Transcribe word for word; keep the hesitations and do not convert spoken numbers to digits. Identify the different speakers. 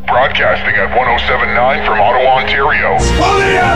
Speaker 1: Broadcasting at one oh seven point nine from Ottawa, Ontario.